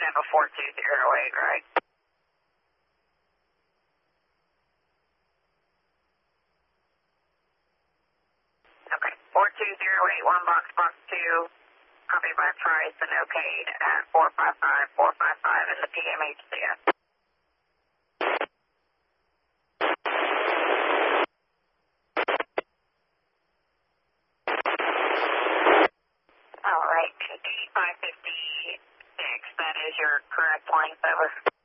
Tampa 4208, right? Okay, 42081 box 2, copy by Price and okayed at 455 in the PMHCS. All right, 556, that is your correct length, over.